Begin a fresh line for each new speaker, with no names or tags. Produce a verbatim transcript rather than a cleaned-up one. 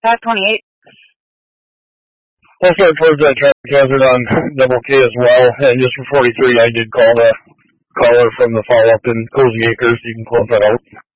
five twenty-eight.
I'll start towards that traffic hazard on double K as well. And just for forty-three, I did call the caller from the follow-up in Cozy Acres. You can close that out.